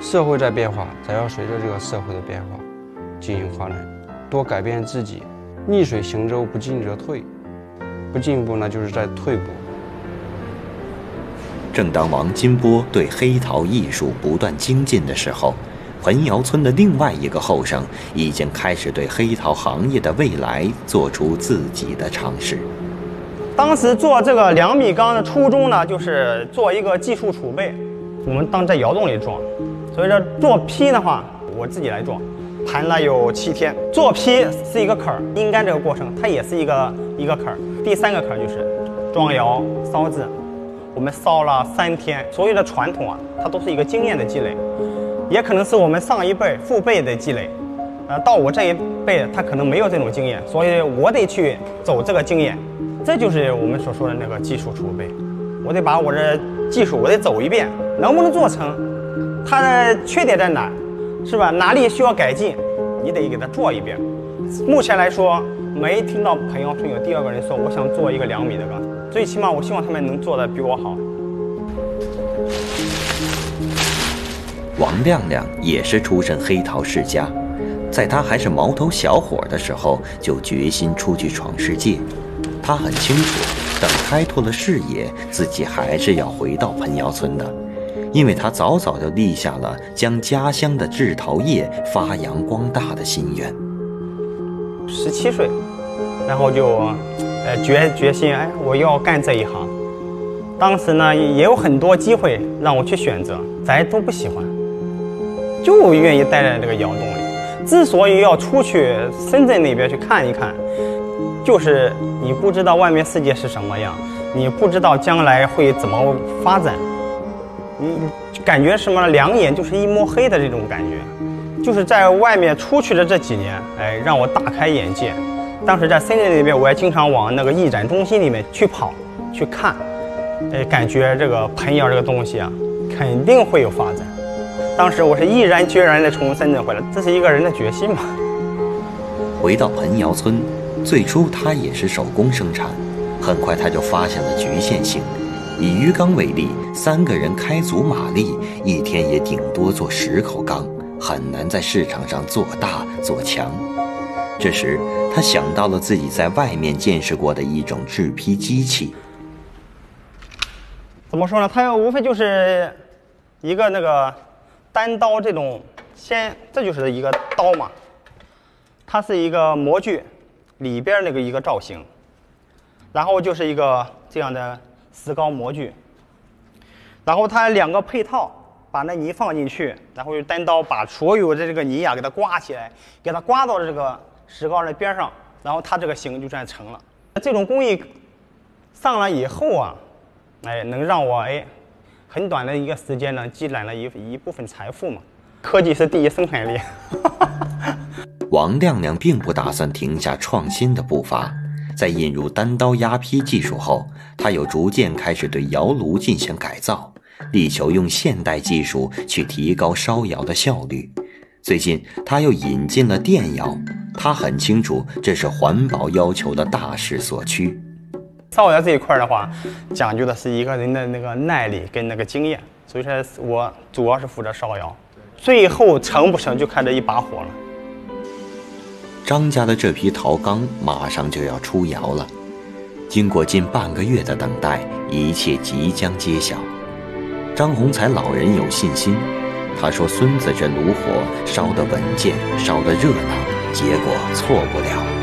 社会在变化，咱要随着这个社会的变化进行发展，多改变自己。逆水行舟，不进则退，不进步呢就是在退步。 正当王金波对黑陶艺术不断精进的时候，彭窑村的另外一个后生已经开始对黑陶行业的未来做出自己的尝试。 当时做这个2米缸的初衷呢，就是做一个技术储备，我们当在窑洞里装。所以说做坯的话，我自己来装，盘了有7天。做坯是一个坎儿，阴干这个过程它也是一个坎儿。第3个坎儿就是装窑烧制，我们烧了3天。所有的传统啊，它都是一个经验的积累，也可能是我们上一辈父辈的积累。到我这一辈，他可能没有这种经验，所以我得去走这个经验。这就是我们所说的那个技术储备。我得把我这技术我得走一遍，能不能做成，它的缺点在哪，是吧？哪里需要改进，你得给它做一遍。目前来说，没听到彭窑村有第2个人说我想做一个2米的缸，最起码我希望他们能做得比我好。 王亮亮也是出身黑陶世家，在他还是毛头小伙的时候，就决心出去闯世界。他很清楚，等开拓了视野，自己还是要回到彭窑村的，因为他早早就立下了将家乡的制陶业发扬光大的心愿。 17岁，然后就决心，我要干这一行。当时呢，也有很多机会让我去选择，咱都不喜欢，就愿意待在这个窑洞里。之所以要出去深圳那边去看一看，就是你不知道外面世界是什么样，你不知道将来会怎么发展，你感觉什么两眼就是一摸黑的这种感觉。就是在外面出去的这几年，让我大开眼界。当时在深圳那边，我也经常往那个艺展中心里面去跑去看，感觉这个彭窑这个东西啊，肯定会有发展。当时我是毅然决然地从深圳回来，这是一个人的决心嘛。 回到彭窑村，最初他也是手工生产，很快他就发现了局限性。以鱼缸为例，3个人开足马力，一天也顶多做10口缸，很难在市场上做大做强。这时他想到了自己在外面见识过的一种制坯机器。 怎么说呢？它无非就是一个那个单刀这种，这就是一个刀嘛，它是一个模具里边那个一个造型，然后就是一个这样的石膏模具，然后它2个配套，把那泥放进去，然后用单刀把所有的这个泥给它刮起来，给它刮到这个石膏的边上，然后它这个形就算成了。这种工艺上来以后啊，能让我很短的一个时间呢积攒了一部分财富嘛。科技是第一生产力。 王亮亮并不打算停下创新的步伐，在引入单刀压坯技术后，他又逐渐开始对窑炉进行改造，力求用现代技术去提高烧窑的效率。最近他又引进了电窑，他很清楚这是环保要求的大势所趋。 烧窑这一块的话，讲究的是一个人的那个耐力跟那个经验，所以说我主要是负责烧窑，最后成不成就看这一把火了。 张家的这批陶缸马上就要出窑了，经过近半个月的等待，一切即将揭晓。张洪才老人有信心，他说孙子这炉火烧得稳健，烧得热闹，结果错不了。